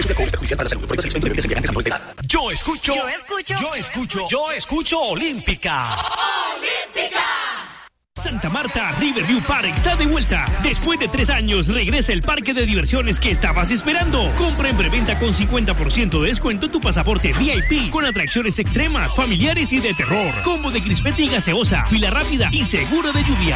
Yo escucho Olímpica. ¡Olímpica! Santa Marta Riverview Park está de vuelta. Después de 3 años, regresa el parque de diversiones que estabas esperando. Compra en preventa con 50% de descuento tu pasaporte VIP con atracciones extremas, familiares y de terror. Combo de crispetti y gaseosa, fila rápida y seguro de lluvia.